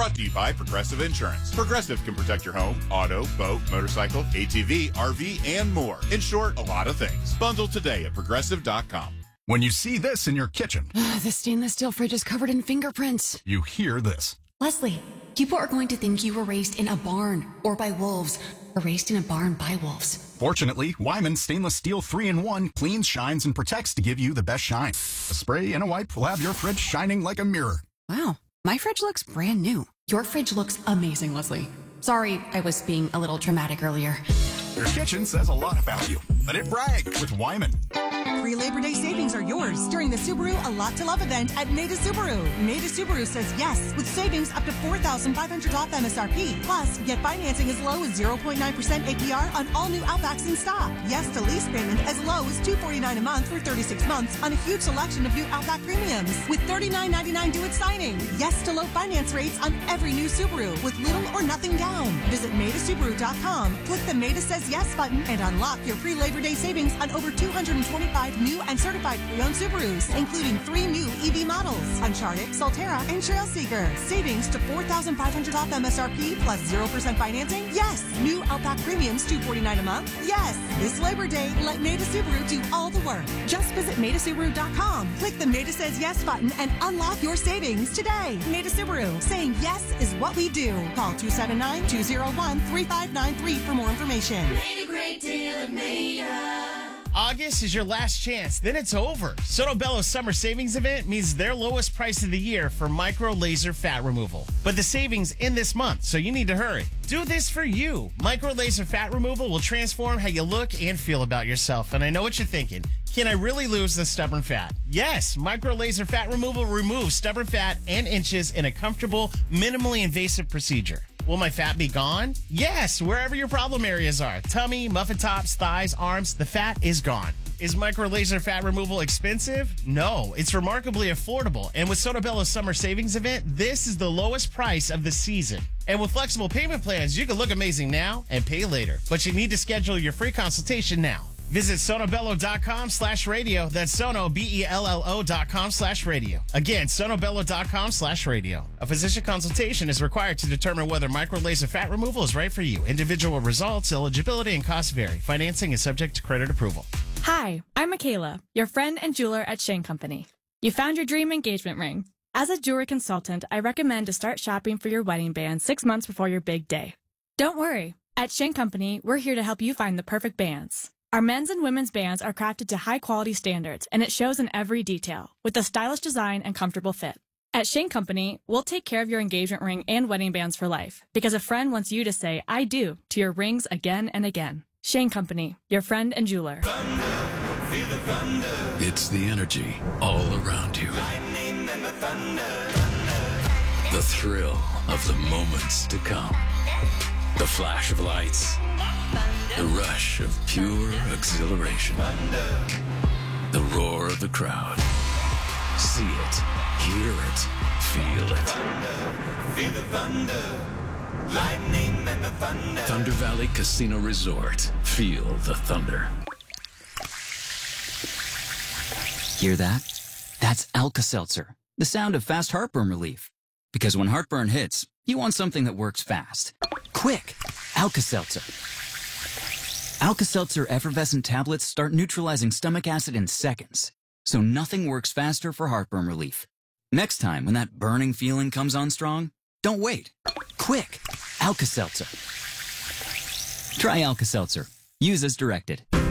Brought to you by Progressive Insurance. Progressive can protect your home, auto, boat, motorcycle, ATV, RV, and more. In short, a lot of things. Bundle today at Progressive.com. When you see this in your kitchen, The stainless steel fridge is covered in fingerprints. you hear this. Leslie, people are going to think you were raised in a barn or by wolves or raised in a barn by wolves. Fortunately, Wyman Stainless Steel 3-in-1 cleans, shines, and protects to give you the best shine. A spray and a wipe will have your fridge shining like a mirror. Wow, my fridge looks brand new. Your fridge looks amazing, Leslie. Sorry, I was being a little dramatic earlier. Your kitchen says a lot about you. Let it brag with Wyman. Pre-Labor Day savings are yours during the Subaru A Lot to Love event at Maida Subaru. Maida Subaru says yes with savings up to $4,500 off MSRP. Plus, get financing as low as 0.9% APR on all new Outbacks in stock. Yes to lease payment as low as $249 a month for 36 months on a huge selection of new Outback premiums. With $39.99 due at signing. Yes to low finance rates on every new Subaru with little or nothing down. Visit MaidaSubaru.com. Click the Maida Says Yes button and unlock your pre-Labor Day savings on over 225 new and certified pre-owned Subarus, including 3 new EV models, Uncharted, Solterra, and Trailseeker. Savings to $4,500 off MSRP plus 0% financing? Yes. New Outback premiums, $249 a month? Yes. This Labor Day, let Maida Subaru do all the work. Just visit MaidaSubaru.com. Click the Maida Says Yes button and unlock your savings today. Maida Subaru. Saying yes is what we do. Call 279-201-3593 for more information. Made a great deal of Maida. August is your last chance. Then it's over. Soto Bello's summer savings event means their lowest price of the year for micro laser fat removal. But the savings end this month, so you need to hurry. Do this for you. Micro laser fat removal will transform how you look and feel about yourself. And I know what you're thinking. Can I really lose the stubborn fat? Yes, micro laser fat removal removes stubborn fat and inches in a comfortable, minimally invasive procedure. Will my fat be gone? Yes, wherever your problem areas are. Tummy, muffin tops, thighs, arms, the fat is gone. Is micro laser fat removal expensive? No, it's remarkably affordable. And with Soto Bello's summer savings event, this is the lowest price of the season. And with flexible payment plans, you can look amazing now and pay later. But you need to schedule your free consultation now. Visit sonobello.com/radio. That's Sono, BELLO.com/radio. Again, sonobello.com/radio. A physician consultation is required to determine whether micro laser fat removal is right for you. Individual results, eligibility, and costs vary. Financing is subject to credit approval. Hi, I'm Michaela, your friend and jeweler at Shane Company. You found your dream engagement ring. As a jewelry consultant, I recommend to start shopping for your wedding band 6 months before your big day. Don't worry. At Shane Company, we're here to help you find the perfect bands. Our men's and women's bands are crafted to high-quality standards, and it shows in every detail, with a stylish design and comfortable fit. At Shane Company, we'll take care of your engagement ring and wedding bands for life, because a friend wants you to say, I do, to your rings again and again. Shane Company, your friend and jeweler. Thunder, feel the thunder. It's the energy all around you. Lightning and the thunder. The thrill of the moments to come. The flash of lights. The rush of pure exhilaration. The roar of the crowd. See it, hear it, feel it. Feel the thunder. Lightning and the thunder. Thunder Valley Casino Resort. Feel the thunder. Hear that? That's Alka-Seltzer, the sound of fast heartburn relief. Because when heartburn hits, you want something that works fast. Quick! Alka-Seltzer. Alka-Seltzer effervescent tablets start neutralizing stomach acid in seconds, so nothing works faster for heartburn relief. Next time when that burning feeling comes on strong, don't wait. Quick! Alka-Seltzer. Try Alka-Seltzer. Use as directed.